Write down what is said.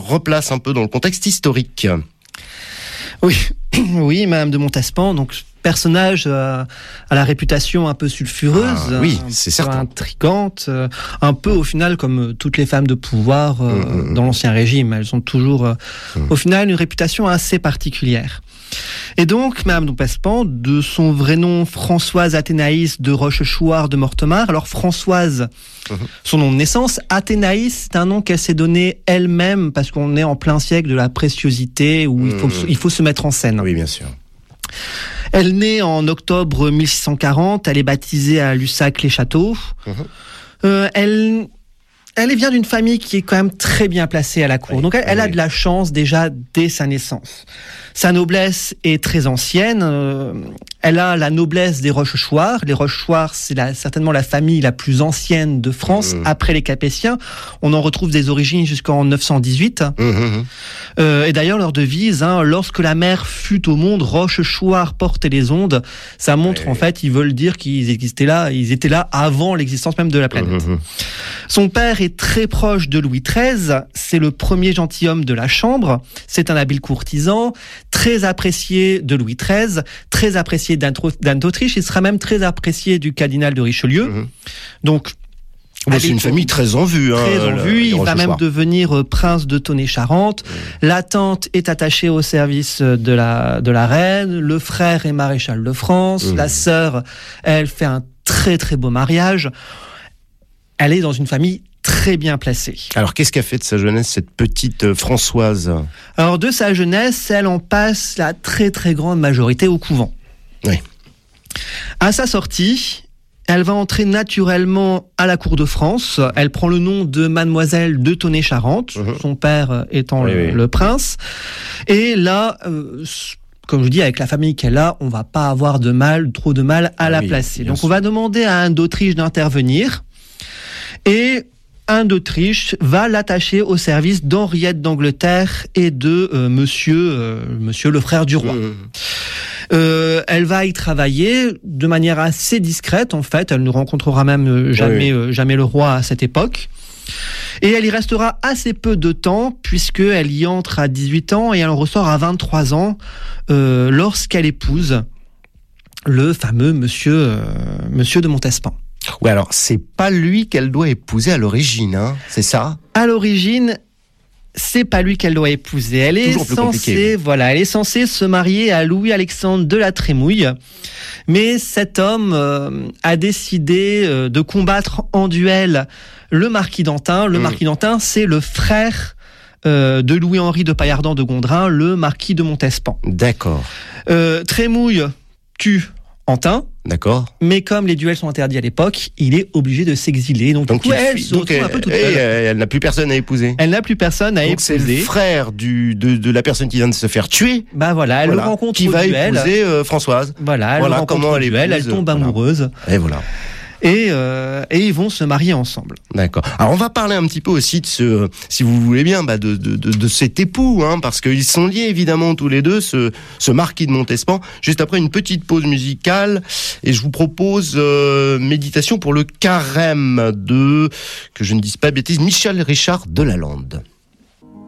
replace un peu dans le contexte historique. Oui, oui, Madame de Montespan, donc personnage à la réputation un peu sulfureuse, oui, c'est certain, intrigante, un peu au final comme toutes les femmes de pouvoir dans l'Ancien Régime. Elles ont toujours, au final, une réputation assez particulière. Et donc, Madame de Montespan, de son vrai nom Françoise Athénaïs de Rochechouart de Mortemart. Alors Françoise, son nom de naissance. Athénaïs, c'est un nom qu'elle s'est donné elle-même parce qu'on est en plein siècle de la préciosité où il faut se mettre en scène. Oui, bien sûr. Elle naît en octobre 1640, elle est baptisée à Lussac-les-Châteaux. Elle vient d'une famille qui est quand même très bien placée à la cour. Donc elle a de la chance déjà dès sa naissance. Sa noblesse est très ancienne. Elle a la noblesse des Rochechouart. Les Rochechouart, c'est certainement la famille la plus ancienne de France après les Capétiens. On en retrouve des origines jusqu'en 918. Et d'ailleurs, leur devise, lorsque la mer fut au monde, Rochechouart portait les ondes. Ça montre en fait, ils veulent dire qu'ils existaient là. Ils étaient là avant l'existence même de la planète. Son père est très proche de Louis XIII. C'est le premier gentilhomme de la Chambre. C'est un habile courtisan, très apprécié de Louis XIII, très apprécié d'Anne d'Autriche. Il sera même très apprécié du cardinal de Richelieu. Donc, c'est une famille très en vue. Très en vue. Il va même devenir prince de Tonnet-Charente. La tante est attachée au service de la reine. Le frère est maréchal de France. La sœur, elle fait un très très beau mariage. Elle est dans une famille très bien placée. Alors, qu'est-ce qu'a fait de sa jeunesse cette petite Françoise ? Alors, de sa jeunesse, elle en passe la très très grande majorité au couvent. Oui. À sa sortie, elle va entrer naturellement à la cour de France. Elle prend le nom de Mademoiselle de Tonnet-Charente, son père étant le prince. Et là, comme je dis, avec la famille qu'elle a, on va pas avoir trop de mal à la placer. Donc, on va demander à Anne d'Autriche d'intervenir. Et Anne d'Autriche va l'attacher au service d'Henriette d'Angleterre et de monsieur le frère du roi. Elle va y travailler de manière assez discrète, en fait. Elle ne rencontrera même jamais le roi à cette époque. Et elle y restera assez peu de temps, puisqu'elle y entre à 18 ans et elle en ressort à 23 ans, lorsqu'elle épouse le fameux monsieur de Montespan. Oui, alors, c'est pas lui qu'elle doit épouser à l'origine, c'est ça ? À l'origine, c'est pas lui qu'elle doit épouser. Elle est censée se marier à Louis-Alexandre de la Trémouille. Mais cet homme a décidé de combattre en duel le marquis d'Antin. Le marquis d'Antin, c'est le frère de Louis-Henri de Paillardin de Gondrin, le marquis de Montespan. D'accord. Trémouille tue Antin. D'accord. Mais comme les duels sont interdits à l'époque, il est obligé de s'exiler. Donc du coup, elle se retrouve un peu toute seule. Elle n'a plus personne à épouser. Elle n'a plus personne à épouser. C'est le frère de la personne qui vient de se faire tuer. Elle le rencontre qui au va duel. Épouser Françoise. Elle le rencontre au duel, elle tombe amoureuse. Et voilà. Et ils vont se marier ensemble. D'accord. Alors on va parler un petit peu aussi de si vous voulez bien, de cet époux, parce qu'ils sont liés évidemment tous les deux, ce marquis de Montespan. Juste après une petite pause musicale, et je vous propose Méditation pour le carême que je ne dise pas bêtise, Michel Richard de Lalande.